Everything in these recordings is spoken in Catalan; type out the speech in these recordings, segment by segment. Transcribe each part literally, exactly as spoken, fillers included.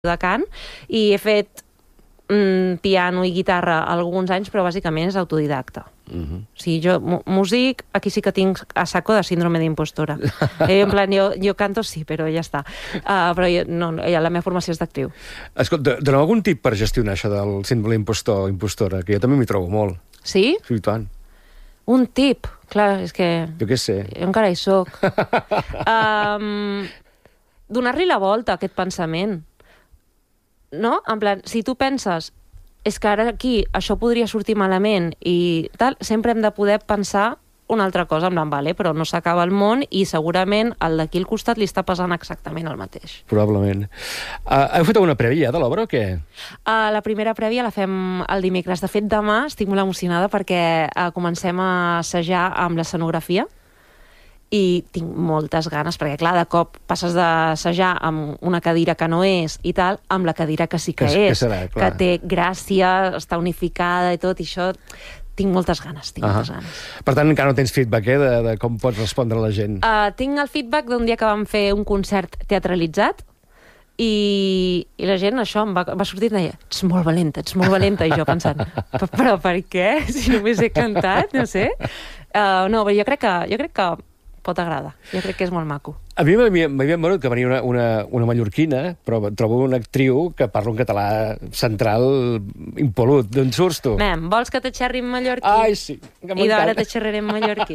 de cant i he fet mm, piano i guitarra alguns anys, però bàsicament és autodidacta. Uh-huh. O sigui, jo, músic, aquí sí que tinc a saco de síndrome d'impostora. eh, en plan, jo, jo canto sí, però ja està. Uh, però jo, no, ja, la meva formació és d'actriu. Escolta, doneu algun tip per gestionar això del síndrome d'impostor o impostora, que jo també m'hi trobo molt. Sí? Sí, tant. Un tip? Clar, és que... Jo què sé. Jo encara hi soc. um, Donar-li la volta a aquest pensament. No? En plan, si tu penses és que ara aquí això podria sortir malament i tal, sempre hem de poder pensar una altra cosa, en plan, vale, però no s'acaba el món i segurament el d'aquí al costat li està passant exactament el mateix. Probablement. Uh, heu fet alguna prèvia ja de l'obra o què? Uh, la primera prèvia la fem el dimecres. De fet, demà estic molt emocionada perquè uh, comencem a assajar amb l'escenografia i tinc moltes ganes, perquè clar, de cop passes d'assajar amb una cadira que no és i tal, amb la cadira que sí que, que és, que, serà, que té gràcia, està unificada i tot, i això tinc moltes ganes, tinc uh -huh. moltes ganes. Per tant, encara no tens feedback, eh, de, de com pots respondre a la gent. Uh, tinc el feedback d'un dia que vam fer un concert teatralitzat i, i la gent, això, em va, va sortir i deia, ets molt valenta, ets molt valenta, i jo pensant, però per què? Si només he cantat, no sé. Uh, no, però jo crec que, jo crec que pot agradar. Jo crec que és molt maco. A mi m'havia venut que venia una, una, una mallorquina, però trobo una actriu que parla un català central impolut. D'on surts tu? Mem, vols que te xerri en mallorquí? Ai, sí. I d'ara te xerraré en mallorquí.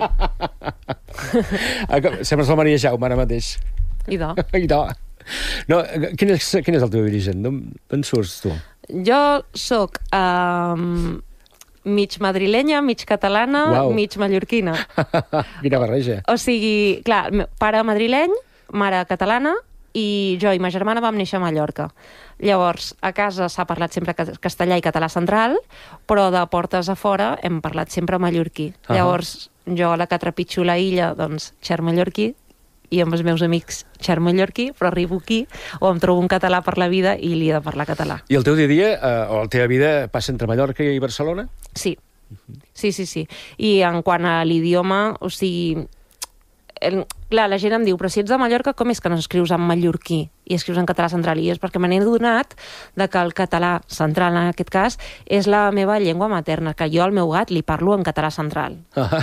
Sembles la Maria Jaume ara mateix. I do. I do. No, quin és, quin és el teu origen? D'on surts tu? Jo soc... Um, mig madrilenya, mig catalana, Uau. mig mallorquina. Quina barreja. O sigui, clar, pare madrileny, mare catalana, i jo i ma germana vam néixer a Mallorca. Llavors, a casa s'ha parlat sempre castellà i català central, però de portes a fora hem parlat sempre mallorquí. Uh -huh. Llavors, jo a la que trepitjo la illa, doncs, xer mallorquí, i amb els meus amics xer mallorquí, però arribo aquí o em trobo un català per la vida i li he de parlar català. I el teu dia a dia, eh, o la teva vida, passa entre Mallorca i Barcelona? Sí, sí, sí, sí. I en quant a l'idioma, o sigui... El, clar, la gent em diu, però si ets de Mallorca, com és que no escrius en mallorquí i escrius en català central? I és perquè me n'he adonat de que el català central, en aquest cas, és la meva llengua materna, que jo al meu gat li parlo en català central.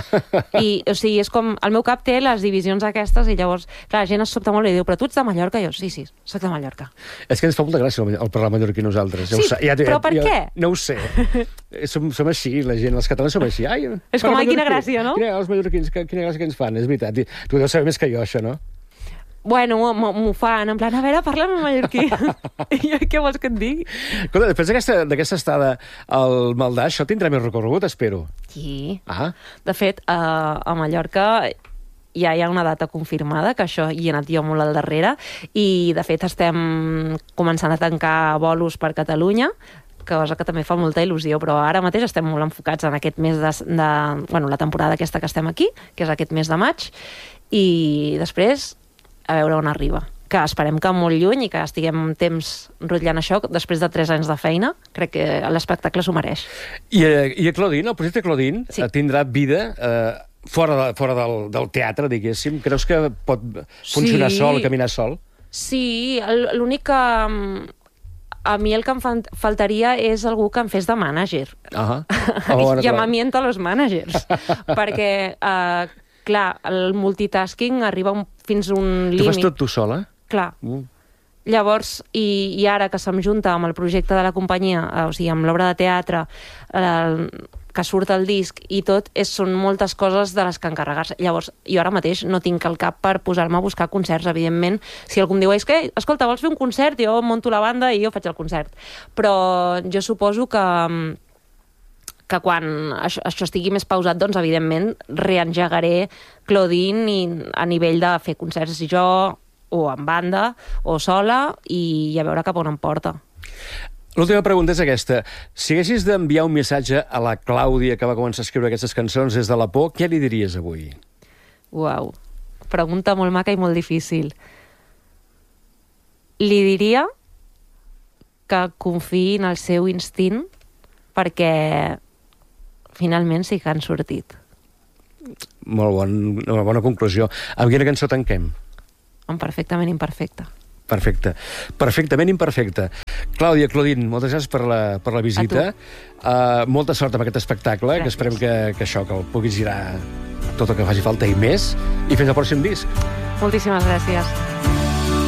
I, o sigui, és com... El meu cap té les divisions aquestes i llavors, clar, la gent es sobta molt i diu, però tu ets de Mallorca? I jo, sí, sí, soc de Mallorca. És que ens fa molta gràcia el parlar mallorquí nosaltres. Sí, ja, ja, però per ja, què? No ho sé. som, som així, la gent, els catalans som així. Ai, és com, ai, quina gràcia, no? Quina, els mallorquins, quina gràcia que ens fan, és veritat. I tu deus saber més que jo, això, no? Bueno, m'ho fan, en plan, a veure, parla'm en mallorquí. I què vols que et digui? Escolta, després d'aquesta estada al Maldà, això tindrà més recorregut, espero. Sí. Ah. De fet, a, a Mallorca ja hi ha una data confirmada, que això hi he anat jo molt al darrere, i de fet estem començant a tancar bolos per Catalunya, cosa que també fa molta il·lusió, però ara mateix estem molt enfocats en aquest mes de, de... Bueno, la temporada aquesta que estem aquí, que és aquest mes de maig, i després a veure on arriba. Que esperem que molt lluny i que estiguem temps rotllant això després de tres anys de feina. Crec que l'espectacle s'ho mereix. I, i a Claudine, el projecte Claudine, sí, tindrà vida eh, fora, de, fora del, del teatre, diguéssim? Creus que pot funcionar sí. sol, caminar sol? Sí, l'únic que... A mi el que em faltaria és algú que em fes de mànager. Uh -huh. oh, Llamamiento a los managers. Perquè... Uh, clar, el multitasking arriba un, fins a un límit. Tu fas tot tu sola? Clar. Uh. Llavors, i, i ara que se'm junta amb el projecte de la companyia, eh, o sigui, amb l'obra de teatre, eh, que surt el disc i tot, és, són moltes coses de les que encarregar-se. Llavors, jo ara mateix no tinc el cap per posar-me a buscar concerts, evidentment. Si algú em diu, és que, escolta, vols fer un concert? Jo monto la banda i jo faig el concert. Però jo suposo que... que quan això, això estigui més pausat, doncs, evidentment, reengegaré Claudine i, a nivell de fer concerts jo, o en banda, o sola, i a veure cap on em porta. L'última pregunta és aquesta. Si haguessis d'enviar un missatge a la Clàudia, que va començar a escriure aquestes cançons des de la por, què li diries avui? Uau, pregunta molt maca i molt difícil. Li diria que confiï en el seu instint, perquè finalment sí que han sortit. Molt bon, una bona conclusió. Amb quina cançó tanquem? Amb Perfectament imperfecta. Perfecte. Perfectament imperfecte. Clàudia, Claudine, moltes gràcies per la, per la visita. Uh, molta sort amb aquest espectacle, gràcies. Que esperem que, que això, que el puguis girar tot el que faci falta i més. I fins al pròxim disc. Moltíssimes gràcies.